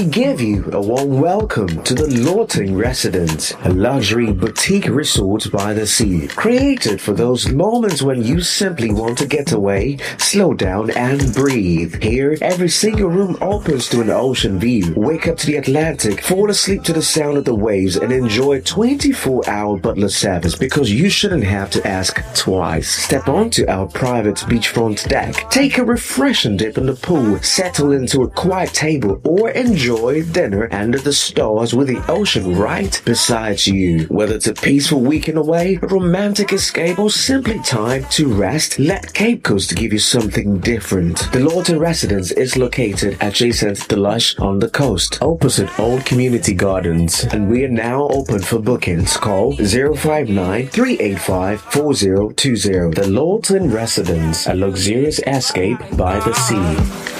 We give you a warm welcome to the Lawton Residence, a luxury boutique resort by the sea, created for those moments when you simply want to get away, slow down, and breathe. Here, every single room opens to an ocean view. Wake up to the Atlantic, fall asleep to the sound of the waves, and enjoy 24-hour butler service because you shouldn't have to ask twice. Step onto our private beachfront deck, take a refreshing dip in the pool, settle into a quiet table, or enjoy dinner under the stars with the ocean right beside you. Whether it's a peaceful weekend away, a romantic escape, or simply time to rest, let Cape Coast give you something different. The Lawton Residence is located adjacent to Lush on the coast, opposite Old Community Gardens, and we are now open for bookings. Call 059-385-4020. The Lawton Residence, a luxurious escape by the sea.